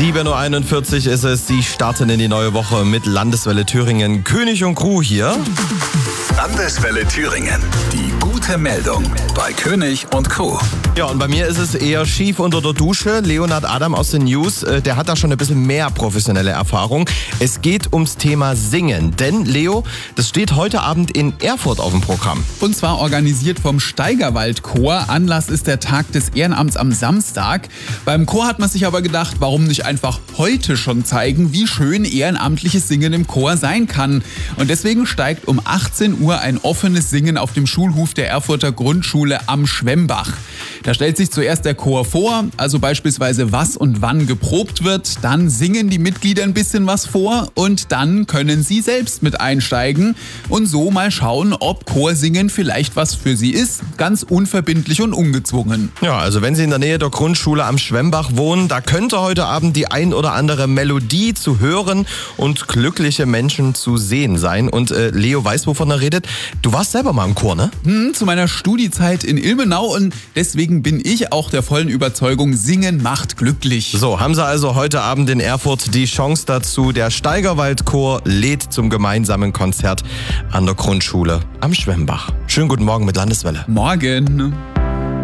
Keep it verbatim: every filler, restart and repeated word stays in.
sieben Uhr einundvierzig ist es. Sie starten in die neue Woche mit Landeswelle Thüringen. König und Crew hier. Landeswelle Thüringen. Die gute Meldung bei König und Crew. Ja, und bei mir ist es eher schief unter der Dusche. Leonhard Adam aus den News, äh, der hat da schon ein bisschen mehr professionelle Erfahrung. Es geht ums Thema Singen. Denn, Leo, das steht heute Abend in Erfurt auf dem Programm. Und zwar organisiert vom Steigerwald-Chor. Anlass ist der Tag des Ehrenamts am Samstag. Beim Chor hat man sich aber gedacht, warum nicht einfach heute schon zeigen, wie schön ehrenamtliches Singen im Chor sein kann. Und deswegen steigt um achtzehn Uhr ein offenes Singen auf dem Schulhof der Erfurter Grundschule am Schwemmbach. Da stellt sich zuerst der Chor vor, also beispielsweise was und wann geprobt wird. Dann singen die Mitglieder ein bisschen was vor und dann können sie selbst mit einsteigen und so mal schauen, ob Chorsingen vielleicht was für sie ist. Ganz unverbindlich und ungezwungen. Ja, also wenn Sie in der Nähe der Grundschule am Schwemmbach wohnen, da könnte heute Abend die ein oder andere Melodie zu hören und glückliche Menschen zu sehen sein. Und äh, Leo weiß, wovon er redet. Du warst selber mal im Chor, ne? Hm, zu meiner Studiezeit in Ilmenau und deswegen bin ich auch der vollen Überzeugung, Singen macht glücklich. So, haben Sie also heute Abend in Erfurt die Chance dazu. Der Steigerwald-Chor lädt zum gemeinsamen Konzert an der Grundschule am Schwemmbach. Schönen guten Morgen mit Landeswelle. Morgen.